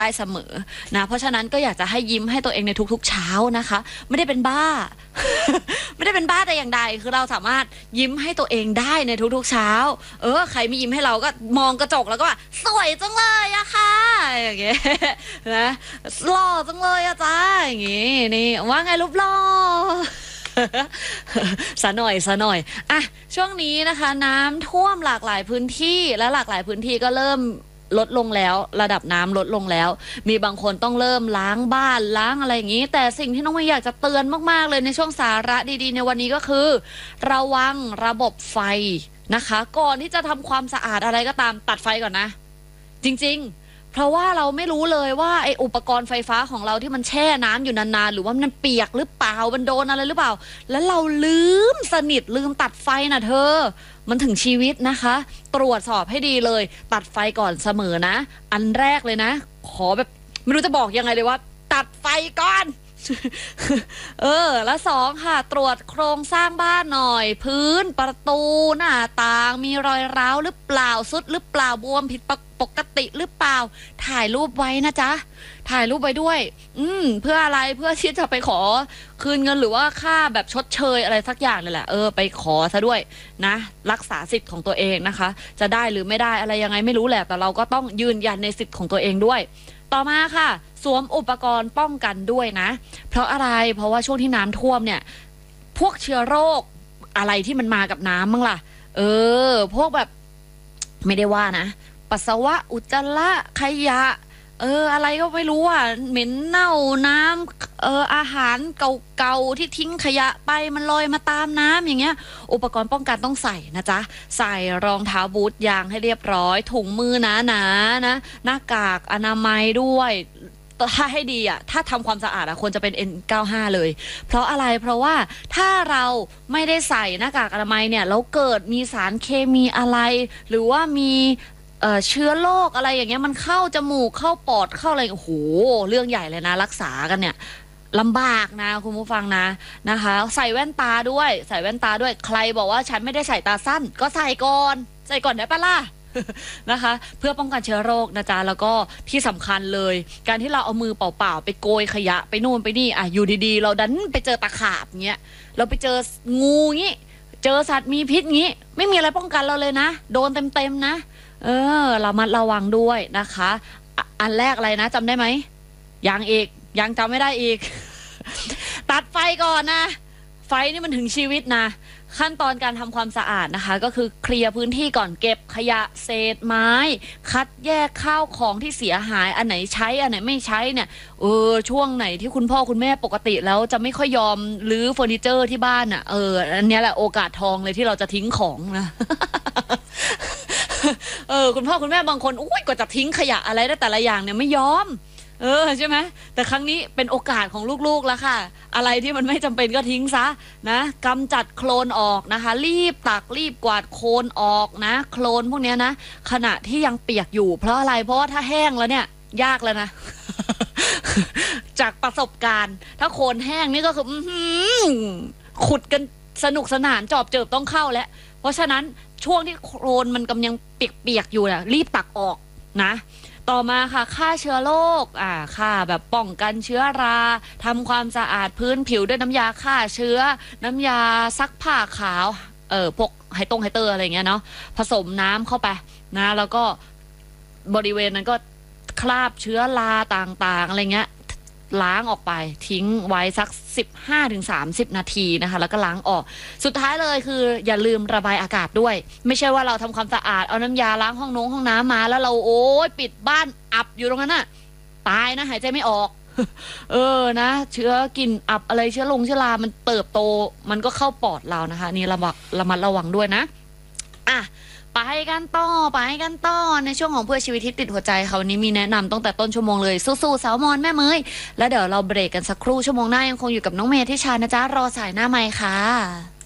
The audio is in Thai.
ได้เสมอนะเพราะฉะนั้นก็อยากจะให้ยิ้มให้ตัวเองในทุกๆเช้านะคะไม่ได้เป็นบ้า ไม่ได้เป็นบ้าแต่อย่างใดคือเราสามารถยิ้มให้ตัวเองได้ในทุกๆเช้าใครไม่ยิ้มให้เราก็มองกระจกแล้วก็ว่าสวยจังเลยอะค่ะอย่างเงี้ยนะหล่อจังเลยอะจ้าอย่างงี้นี่ว่าไงรูปหล่อ สะหน่อยอ่ะช่วงนี้นะคะน้ำท่วมหลากหลายพื้นที่และหลากหลายพื้นที่ก็เริ่มลดลงแล้วระดับน้ำลดลงแล้วมีบางคนต้องเริ่มล้างบ้านล้างอะไรอย่างนี้แต่สิ่งที่น้องไม่อยากจะเตือนมากๆเลยในช่วงสาระดีๆในวันนี้ก็คือระวังระบบไฟนะคะก่อนที่จะทำความสะอาดอะไรก็ตามตัดไฟก่อนนะจริงๆเพราะว่าเราไม่รู้เลยว่าไออุปกรณ์ไฟฟ้าของเราที่มันแช่น้ำอยู่นานๆหรือว่ามันเปียกหรือเปล่ามันโดนอะไรหรือเปล่าแล้วเราลืมสนิทลืมตัดไฟนะเธอมันถึงชีวิตนะคะตรวจสอบให้ดีเลยตัดไฟก่อนเสมอนะอันแรกเลยนะขอแบบไม่รู้จะบอกยังไงเลยว่าตัดไฟก่อน แล้วสองค่ะตรวจโครงสร้างบ้านหน่อยพื้นประตูหน้าต่างมีรอยร้าวหรือเปล่าซุดหรือเปล่าบวมผิดปกติหรือเปล่าถ่ายรูปไว้นะจ๊ะถ่ายรูปไว้ด้วยเพื่ออะไรเพื่อที่จะไปขอคืนเงินหรือว่าค่าแบบชดเชยอะไรสักอย่างนี่แหละไปขอซะด้วยนะรักษาสิทธิ์ของตัวเองนะคะจะได้หรือไม่ได้อะไรยังไงไม่รู้แหละแต่เราก็ต้องยืนยันในสิทธิ์ของตัวเองด้วยต่อมาค่ะสวมอุปกรณ์ป้องกันด้วยนะเพราะอะไรเพราะว่าช่วงที่น้ำท่วมเนี่ยพวกเชื้อโรคอะไรที่มันมากับน้ำมั้งล่ะพวกแบบไม่ได้ว่านะปัสสาวะอุจจาระขยะอะไรก็ไม่รู้อ่ะเหม็นเน่าน้ำอาหารเก่าๆที่ทิ้งขยะไปมันลอยมาตามน้ำอย่างเงี้ยอุปกรณ์ป้องกันต้องใส่นะจ๊ะใส่รองเท้าบูทยางให้เรียบร้อยถุงมือหนาๆนะหน้ากากอนามัยด้วยถ้าให้ดีอ่ะถ้าทำความสะอาดอ่ะควรจะเป็น N95 เลยเพราะอะไรเพราะว่าถ้าเราไม่ได้ใส่หน้ากากอนามัยเนี่ยแล้วเกิดมีสารเคมีอะไรหรือว่ามีเชื้อโรคอะไรอย่างเงี้ยมันเข้าจมูกเข้าปอดเข้าอะไรโอ้โหเรื่องใหญ่เลยนะรักษากันเนี่ยลำบากนะคุณผู้ฟังนะคะใส่แว่นตาด้วยใส่แว่นตาด้วยใครบอกว่าฉันไม่ได้ใส่ตาสั้นก็ใส่ก่อนได้ปะล่ะ นะคะเพื่อป้องกันเชื้อโรคนะจ๊ะแล้วก็ที่สำคัญเลยการที่เราเอามือเปล่าๆไปโกยขยะไปนู่นไปนี่อยู่ดีๆเราดันไปเจอตะขาบเงี้ยเราไปเจองูงี้เจอสัตว์มีพิษงี้ไม่มีอะไรป้องกันเราเลยนะโดนเต็มๆนะเรามัดระวังด้วยนะคะอันแรกอะไรนะจำได้ไหมยังจำไม่ได้อีก ตัดไฟก่อนนะไฟนี่มันถึงชีวิตนะขั้นตอนการทำความสะอาดนะคะก็คือเคลียร์พื้นที่ก่อนเก็บขยะเศษไม้คัดแยกข้าวของที่เสียหายอันไหนใช้อันไหนไม่ใช้เนี่ยช่วงไหนที่คุณพ่อคุณแม่ปกติแล้วจะไม่ค่อยยอมรื้อเฟอร์นิเจอร์ที่บ้านอันนี้แหละโอกาสทองเลยที่เราจะทิ้งของนะ คุณพ่อคุณแม่บางคนกว่าจะทิ้งขยะอะไรได้แต่ละอย่างเนี่ยไม่ยอมใช่ไหมแต่ครั้งนี้เป็นโอกาสของลูกๆแล้วค่ะอะไรที่มันไม่จำเป็นก็ทิ้งซะนะกำจัดโคลนออกนะคะรีบตักรีบกวาดโคลนออกนะโคลนพวกนี้นะขณะที่ยังเปียกอยู่เพราะอะไรเพราะว่าถ้าแห้งแล้วเนี่ยยากแล้วนะ จากประสบการณ์ถ้าโคลนแห้งนี่ก็คือขุดกันสนุกสนานจอบเจิบต้องเข้าแล้วเพราะฉะนั้นช่วงที่โคลนมันกำลังเปียกๆอยู่นะรีบตักออกนะต่อมาค่ะฆ่าเชื้อโรคฆ่าแบบป้องกันเชื้อราทำความสะอาดพื้นผิวด้วยน้ำยาฆ่าเชื้อน้ำยาซักผ้าขาวพวกไฮเตอร์อะไรเงี้ยเนาะผสมน้ำเข้าไปนะแล้วก็บริเวณนั้นก็คราบเชื้อราต่างๆอะไรเงี้ยล้างออกไปทิ้งไว้สัก 15-30 นาทีนะคะแล้วก็ล้างออกสุดท้ายเลยคืออย่าลืมระบายอากาศด้วยไม่ใช่ว่าเราทำความสะอาดเอาน้ำยาล้างห้องน้ำมาแล้วเราปิดบ้านอับอยู่ตรงนั้นน่ะตายนะหายใจไม่ออก นะเชื้อกลิ่นอับอะไรเชื้อรามันเติบโตมันก็เข้าปอดเรานะคะนี่ระมัดระวังด้วยนะไปกันต่อในช่วงของเพื่อชีวิตที่ติดหัวใจค่ะวันนี้มีแนะนำตั้งแต่ต้นชั่วโมงเลยสู้ๆสาวมอนแม่เมยแล้วเดี๋ยวเราเบรกกันสักครู่ชั่วโมงหน้ายังคงอยู่กับน้องเมย์ที่ชานะจ๊ะรอสายหน้าไมค์ค่ะ